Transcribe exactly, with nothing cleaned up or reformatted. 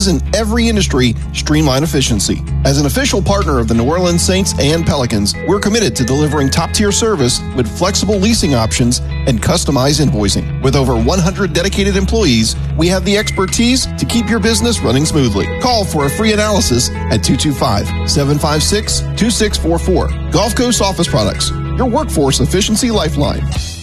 in every industry streamline efficiency. As an official partner of the New Orleans Saints and Pelicans, we're committed to delivering top-tier service with flexible leasing options and customized invoicing. With over one hundred dedicated employees, we have the expertise to keep your business running smoothly. Call for a free analysis at two two five, seven five six, two six four four. Gulf Coast Office Products, your workforce efficiency lifeline.